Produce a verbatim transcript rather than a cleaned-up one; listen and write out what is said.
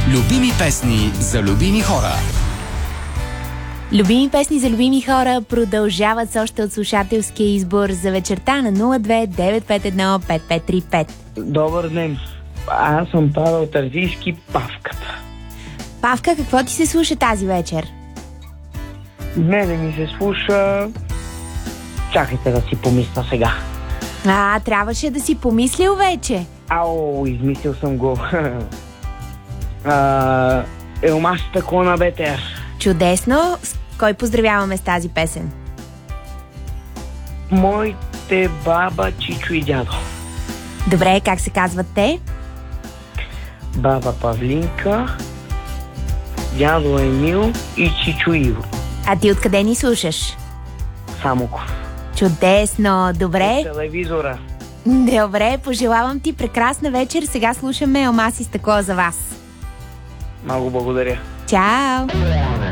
Любими песни за любими хора. Любими песни за любими хора продължават с още от слушателския избор за вечерта на нула две девет пет едно пет пет три пет. Добър ден. Аз съм Павел Тързийски, Павката. Павка, какво ти се слуша тази вечер? Мене ми се слуша... Чакайте да си помисля сега. А, трябваше да си помислил вече. Ау, измислил съм го. а, Елмасата клона БТР. Чудесно. С кой поздравяваме с тази песен? Моите баба, чичо и дядо. Добре, как се казват те? Баба Павлинка, дядо Емил и чичо Иво. А ти откъде ни слушаш? Самоков. Чудесно, добре. От телевизора. Добре, пожелавам ти прекрасна вечер. Сега слушаме Алмаз и стъкло за вас. Много благодаря. Чао!